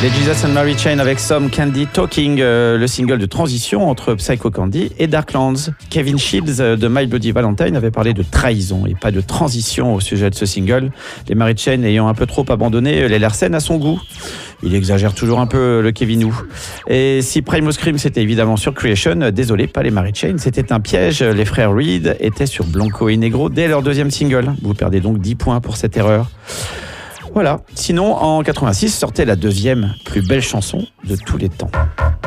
Les Jesus and Mary Chain avec Some Candy Talking, le single de transition entre Psycho Candy et Darklands. Kevin Shields de My Bloody Valentine avait parlé de trahison et pas de transition au sujet de ce single, les Mary Chain ayant un peu trop abandonné les Larsen à son goût. Il exagère toujours un peu le Kevinou. Et si Primal Scream c'était évidemment sur Creation, désolé, pas les Mary Chain, c'était un piège. Les frères Reed étaient sur Blanco et Negro dès leur deuxième single. Vous perdez donc 10 points pour cette erreur. Voilà. Sinon, en 86 sortait la deuxième plus belle chanson de tous les temps.